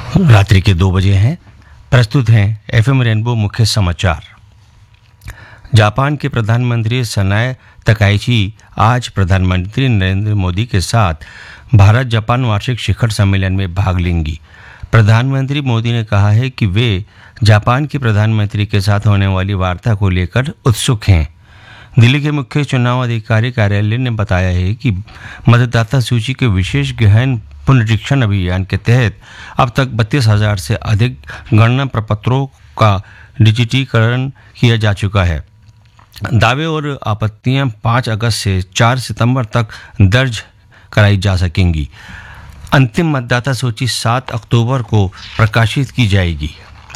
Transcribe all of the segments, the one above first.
रात्रि के 2 बजे हैं। प्रस्तुत हैं एफएम रेनबो मुख्य समाचार। जापान के प्रधानमंत्री सनाए तकाइची आज प्रधानमंत्री नरेंद्र मोदी के साथ भारत जापान वार्षिक शिखर सम्मेलन में भाग लेंगी। प्रधानमंत्री मोदी ने कहा है कि वे जापान के प्रधानमंत्री के साथ होने वाली वार्ता को लेकर उत्सुक हैं। दिल्ली के मुख्य चुनाव अधिकारी कार्यालय ने बताया है कि मतदाता सूची के विशेष गहन पुनरीक्षण अभियान के तहत अब तक 32,000 से अधिक गणना प्रपत्रों का डिजिटीकरण किया जा चुका है। दावे और आपत्तियां 5 अगस्त से 4 सितंबर तक दर्ज कराई जा सकेंगी। अंतिम मतदाता सूची 7 अक्टूबर को प्रकाशित की जाएगी।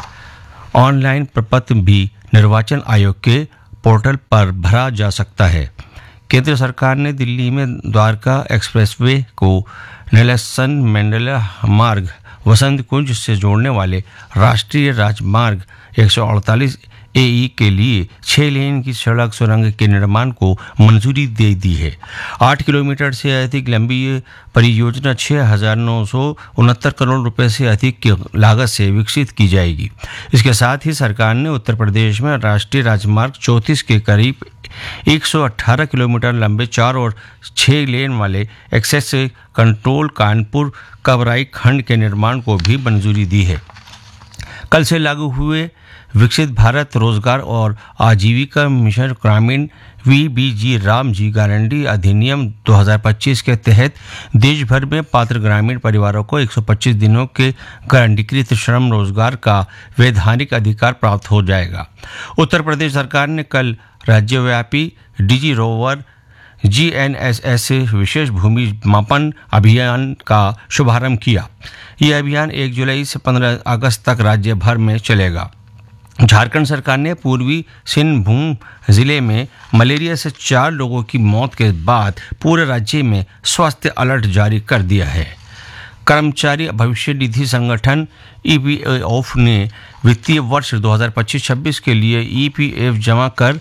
ऑनलाइन प्रपत्र भी निर्वाचन आयोग के पोर्टल पर भरा जा सकता है। केंद्र सरकार ने दिल्ली में द्वारका एक्सप्रेसवे को नेल्सन मंडेला मार्ग वसंत कुंज से जोड़ने वाले राष्ट्रीय राजमार्ग 148 AE के लिए 6 लेन की सड़क सुरंग के निर्माण को मंजूरी दे दी है। 8 किलोमीटर से अधिक लंबी ये परियोजना 6,969 करोड़ रुपए से अधिक की लागत से विकसित की जाएगी। इसके साथ ही सरकार ने उत्तर प्रदेश में राष्ट्रीय राजमार्ग 34 के करीब 118 किलोमीटर लंबे 4 और 6 लेन वाले एक्सेस कंट्रोल कानपुर कबराई खंड के निर्माण को भी मंजूरी दी है। कल से लागू हुए विकसित भारत रोजगार और आजीविका मिशन ग्रामीण VBG रामजी गारंटी अधिनियम 2025 के तहत देश भर में पात्र ग्रामीण परिवारों को 125 दिनों के गारंटीकृत श्रम रोजगार का वैधानिक अधिकार प्राप्त हो जाएगा। उत्तर प्रदेश सरकार ने कल राज्यव्यापी डिजी रोवर GNSS विशेष भूमि मापन अभियान का शुभारंभ किया। यह अभियान 1 जुलाई से 15 अगस्त तक राज्य भर में चलेगा। झारखंड सरकार ने पूर्वी सिंहभूम जिले में मलेरिया से 4 लोगों की मौत के बाद पूरे राज्य में स्वास्थ्य अलर्ट जारी कर दिया है। कर्मचारी भविष्य निधि संगठन EPF ने वित्तीय वर्ष 2025-26 के लिए EPF जमा कर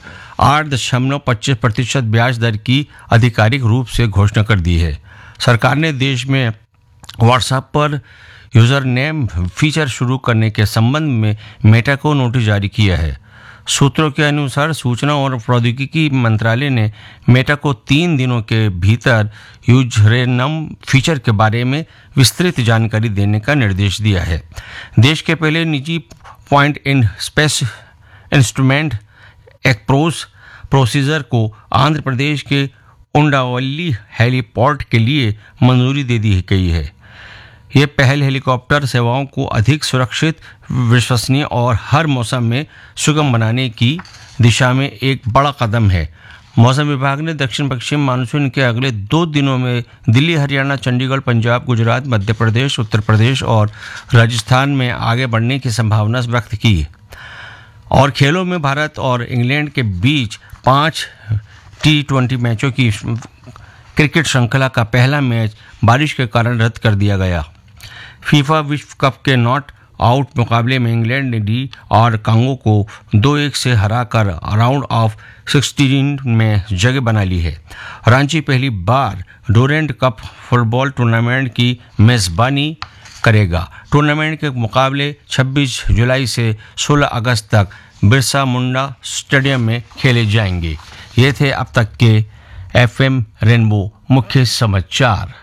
8.25% ब्याज दर की आधिकारिक रूप से घोषणा कर दी है। सरकार ने देश में व्हाट्सएप पर यूजर नेम फीचर शुरू करने के संबंध में मेटा को नोटिस जारी किया है। सूत्रों के अनुसार सूचना और प्रौद्योगिकी मंत्रालय ने मेटा को 3 दिनों के भीतर यूजरनेम फीचर के बारे में विस्तृत जानकारी देने का निर्देश दिया है। देश के पहले निजी point in space instrument एक्सप्रोस procedure को आंध्र प्रदेश के उंडावल्ली हेलीपोर्ट के लिए मंजूरी दे दी गई है। ये पहल हेलीकॉप्टर सेवाओं को अधिक सुरक्षित, विश्वसनीय और हर मौसम में सुगम बनाने की दिशा में एक बड़ा कदम है। मौसम विभाग ने दक्षिण पश्चिम मानसून के अगले 2 दिनों में दिल्ली, हरियाणा, चंडीगढ़, पंजाब, गुजरात, मध्य प्रदेश, उत्तर प्रदेश और राजस्थान में आगे बढ़ने की संभावना व्यक्त की। और खेलों में भारत और इंग्लैंड के बीच 5 T20 मैचों की क्रिकेट श्रृंखला का पहला मैच बारिश के कारण रद्द कर दिया गया। फीफा विश्व कप के नॉट आउट मुकाबले में इंग्लैंड ने DR कांगो को 2-1 से हराकर राउंड ऑफ 16 में जगह बना ली है। रांची पहली बार डोरेंट कप फुटबॉल टूर्नामेंट की मेजबानी करेगा। टूर्नामेंट के मुकाबले 26 जुलाई से 16 अगस्त तक बिरसा मुंडा स्टेडियम में खेले जाएंगे। ये थे अब तक के FM रेनबो मुख्य समाचार।